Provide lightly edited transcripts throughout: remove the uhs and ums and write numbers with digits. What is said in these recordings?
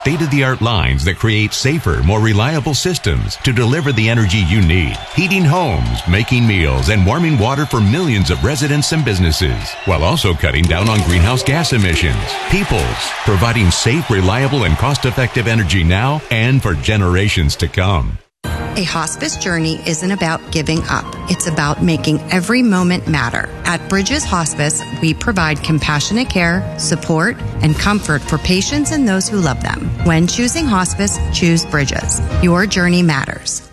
State-of-the-art lines that create safer, more reliable systems to deliver the energy you need. Heating homes, making meals, and warming water for millions of residents and businesses, while also cutting down on greenhouse gas emissions. Peoples, providing safe, reliable, and cost-effective energy now and for generations to come. A hospice journey isn't about giving up. It's about making every moment matter. At Bridges Hospice, we provide compassionate care, support, and comfort for patients and those who love them. When choosing hospice, choose Bridges. Your journey matters.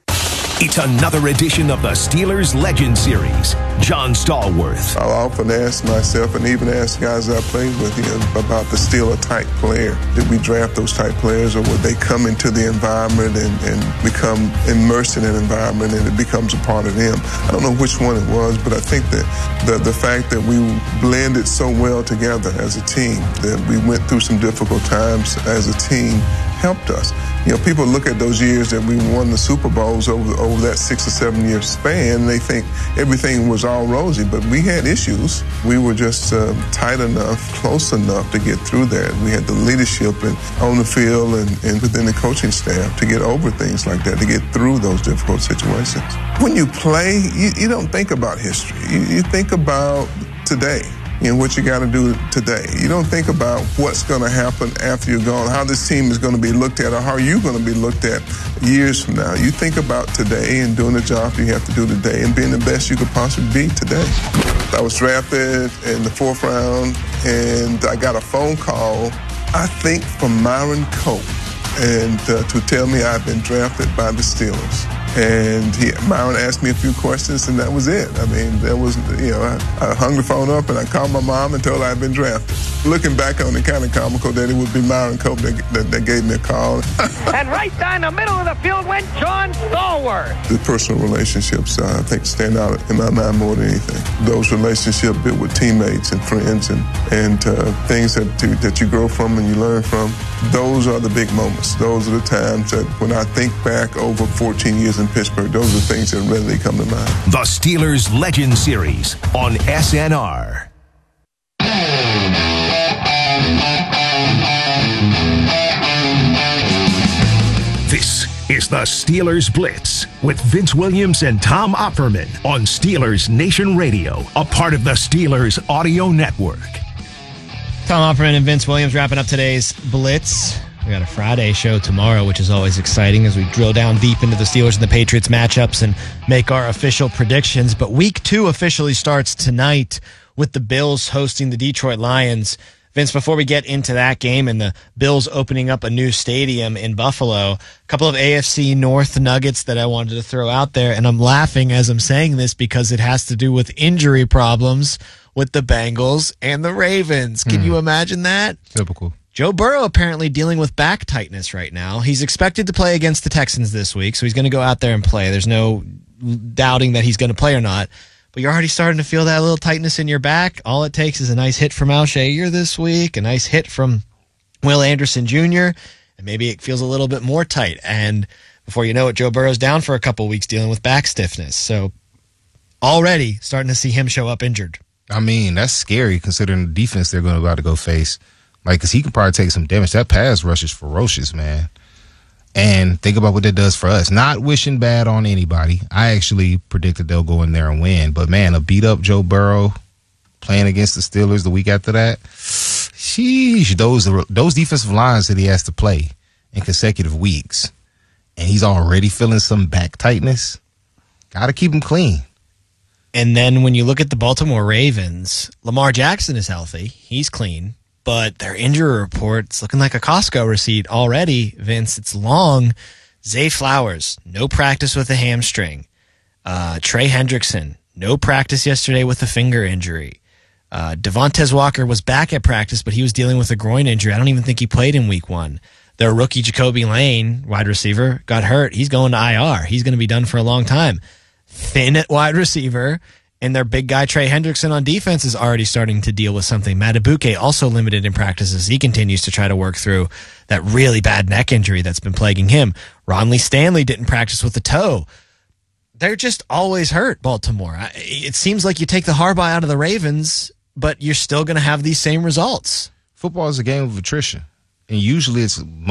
It's another edition of the Steelers Legend Series. John Stallworth. I'll often ask myself and even ask guys I played with about the Steeler type player. Did we draft those type players, or would they come into the environment and become immersed in an environment and it becomes a part of them? I don't know which one it was, but I think that the fact that we blended so well together as a team, that we went through some difficult times as a team, helped us. You know, people look at those years that we won the Super Bowls over that 6 or 7 year span, and they think everything was all rosy, but we had issues. We were just tight enough, close enough to get through that. We had the leadership on the field and within the coaching staff to get over things like that, to get through those difficult situations. When you play, you don't think about history. You think about today. You know, what you got to do today. You don't think about what's going to happen after you're gone, how this team is going to be looked at, or how you're going to be looked at years from now. You think about today and doing the job you have to do today and being the best you could possibly be today. I was drafted in the 4th round, and I got a phone call, I think, from Myron Cope, and to tell me I'd been drafted by the Steelers. And Myron asked me a few questions, and that was it. I mean, there was, I hung the phone up and I called my mom and told her I'd been drafted. Looking back on it, kind of comical that it would be Myron Cope that gave me a call. And right down the middle of the field went John Stallworth. The personal relationships, I think, stand out in my mind more than anything. Those relationships built with teammates and friends and things that you grow from and you learn from. Those are the big moments. Those are the times that when I think back over 14 years in Pittsburgh, those are things that readily come to mind. The Steelers Legend Series on SNR. This is the Steelers Blitz with Vince Williams and Tom Opperman on Steelers Nation Radio, a part of the Steelers Audio Network. Tom Opperman and Vince Williams wrapping up today's Blitz. We got a Friday show tomorrow, which is always exciting as we drill down deep into the Steelers and the Patriots matchups and make our official predictions. But week 2 officially starts tonight with the Bills hosting the Detroit Lions. Vince, before we get into that game and the Bills opening up a new stadium in Buffalo, a couple of AFC North nuggets that I wanted to throw out there. And I'm laughing as I'm saying this because it has to do with injury problems with the Bengals and the Ravens. Can you imagine that? Typical. Joe Burrow apparently dealing with back tightness right now. He's expected to play against the Texans this week, so he's going to go out there and play. There's no doubting that he's going to play or not. But you're already starting to feel that little tightness in your back. All it takes is a nice hit from Al-Shaair this week, a nice hit from Will Anderson Jr., and maybe it feels a little bit more tight. And before you know it, Joe Burrow's down for a couple weeks dealing with back stiffness. So already starting to see him show up injured. I mean, that's scary considering the defense they're about to go face. Like, because he can probably take some damage. That pass rush is ferocious, man. And think about what that does for us. Not wishing bad on anybody. I actually predicted they'll go in there and win. But, man, a beat-up Joe Burrow playing against the Steelers the week after that, sheesh, those defensive lines that he has to play in consecutive weeks, and he's already feeling some back tightness, got to keep him clean. And then when you look at the Baltimore Ravens, Lamar Jackson is healthy. He's clean. But their injury report's looking like a Costco receipt already, Vince. It's long. Zay Flowers, no practice with a hamstring. Trey Hendrickson, no practice yesterday with a finger injury. Devontae Walker was back at practice, but he was dealing with a groin injury. I don't even think he played in week 1. Their rookie Jacoby Lane, wide receiver, got hurt. He's going to IR. He's going to be done for a long time. Thin at wide receiver. And their big guy, Trey Hendrickson, on defense is already starting to deal with something. Madubuike also limited in practices. He continues to try to work through that really bad neck injury that's been plaguing him. Ronley Stanley didn't practice with a toe. They're just always hurt, Baltimore. It seems like you take the Harbaugh out of the Ravens, but you're still going to have these same results. Football is a game of attrition. and usually it's